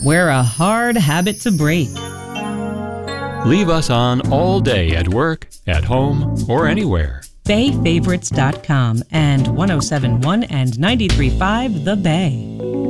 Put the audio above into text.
We're a hard habit to break. Leave us on all day at work, at home, or anywhere. BayFavorites.com and 1071 and 93.5 The Bay.